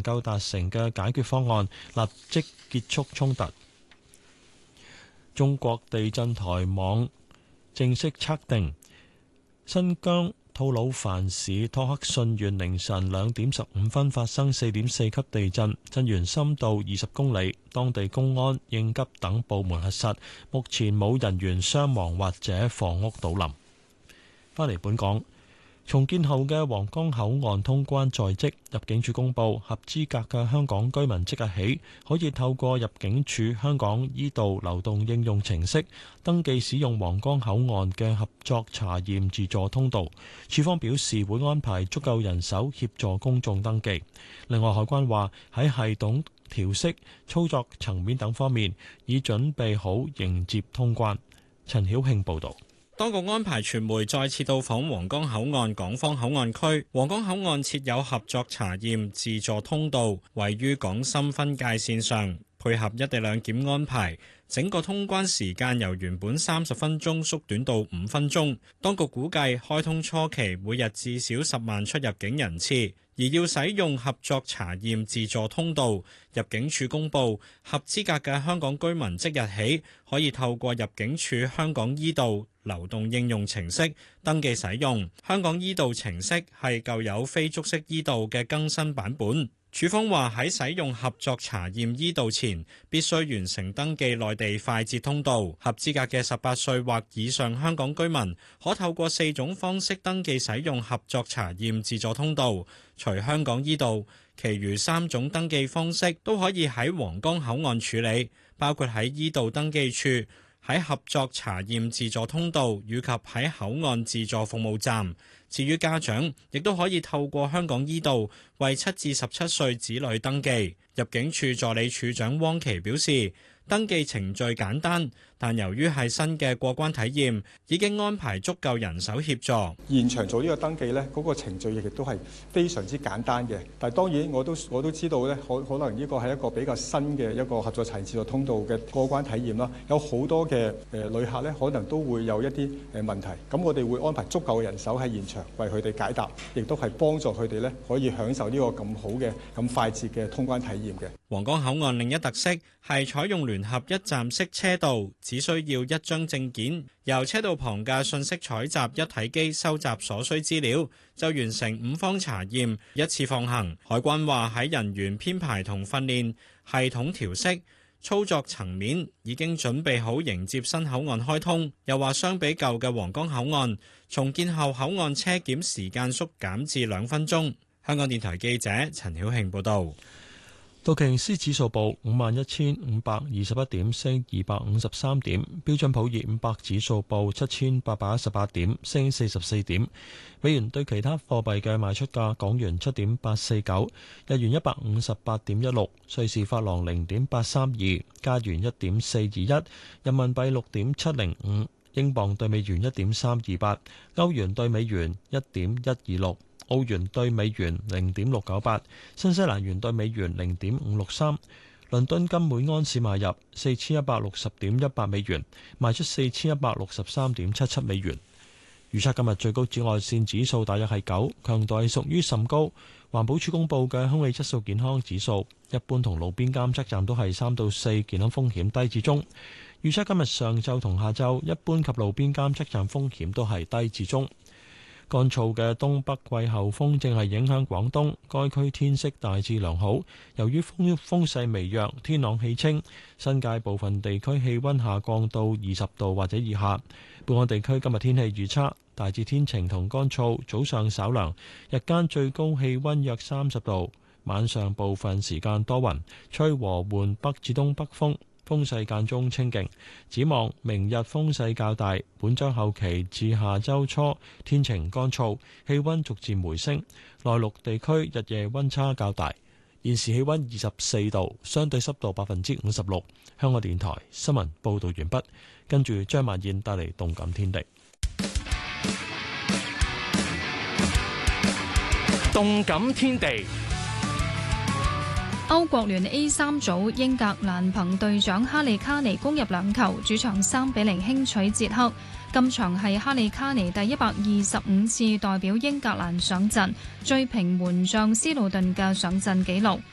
夠達成嘅解決方案，立即結束衝突。中國地震台網正式測定，新疆吐魯番市托克順縣凌晨2點15分發生4.4級地震，震源深度20公里。當地公安、應急等部門核實，目前冇人員傷亡或者房屋倒冧。返嚟本港，重建後嘅皇崗口岸通關在即，入境處公布合資格嘅香港居民即日起可以透過入境處香港依道流動應用程式登記使用皇崗口岸嘅合作查驗自助通道。處方表示會安排足夠人手協助公眾登記。另外，海關話喺系統調適、操作層面等方面已準備好迎接通關。陳曉慶報導。 當局安排傳媒再次到訪皇崗口岸港方口岸區。皇崗口岸設有合作查驗自助通道，位於港深分界線上，配合一地兩檢安排，整個通關時間由原本30分鐘縮短到5分鐘。當局估計開通初期每日至少10萬出入境人次，而要使用合作查驗自助通道，入境處公佈合資格嘅香港居民即日起可以透過入境處香港依道流動應用程式登記使用。香港依道程式係舊有非觸式依道嘅更新版本。處方話喺使用合作查驗依道前，必須完成登記內地快捷通道。合資格嘅18歲或以上香港居民可透過4種方式登記使用合作查驗自助通道。除香港依道，其餘3種登記方式都可以喺皇崗口岸處理，包括喺依道登記處、喺合作查驗自助通道以及喺口岸自助服務站。至於家長，亦都可以透過香港依道為7至17歲子女登記。入境處助理處長汪琪表示，登記程序簡單，但由於係新嘅過關體驗，已經安排足夠人手協助。 現場做呢個登記呢，嗰個程序亦都係非常之簡單嘅。但係當然我都知道呢，可能呢個係一個比較新嘅一個合作查驗自助通道嘅過關體驗啦。有好多嘅旅客呢，可能都會有一啲問題。咁我哋會安排足夠嘅人手喺現場為佢哋解答，亦都係幫助佢哋呢可以享受呢個咁好嘅、咁快捷嘅通關體驗嘅。 皇崗口岸另一特色係採用聯合一站式車道，只需要一張證件，由車道旁嘅信息採集一體機收集所需資料，就完成5方查驗，一次放行。海關話喺人員編排同訓練、系統調適、操作層面已經準備好迎接新口岸開通。又話相比舊嘅皇崗口岸，重建後口岸車檢時間縮減至2分鐘。香港電台記者陳曉慶報導。 道瓊斯指數報51,521點，升253點；標準普爾500指數報7,818點，升44點。美元對其他貨幣嘅賣出價：港元7.849，日元158.16，瑞士法郎0.832，加元1.421，人民幣6.705，英鎊對美元1.328，歐元對美元1.126。澳元兌美元0.698，新西蘭元兌美元0.563。倫敦金每安士買入4160.18美元，賣出4163.77美元。預測今日最高紫外線指數大約係9，強度係屬於甚高。環保署公布嘅空氣質素健康指數，一般同路邊監測站都係3到4，健康風險低至中。預測今日上晝同下晝，一般及路邊監測站風險都係低至中。乾燥嘅東北季候風正係影響廣東，該區天色大致良好。由於風勢微弱，天朗氣清，新界部分地區氣溫下降到20度或者以下。本港地區今日天氣預測大致天晴同乾燥，早上稍涼，日間最高氣溫約30度，晚上部分時間多雲，吹和緩北至東北風。風勢間中清勁，展望明日風勢較大，本週後期至下週初天晴乾燥，氣溫逐漸回升。內陸地區日夜溫差較大。現時氣溫24度，相對濕度56%。香港電台新聞報道完畢，跟住張曼燕帶嚟動感天地。 動感天地。 歐國聯 A3 組，英格蘭憑隊長哈利卡尼攻入2球，主場3-0輕取捷克。今場係哈利卡尼第125次代表英格蘭上陣，追平門將斯路頓嘅上陣紀錄。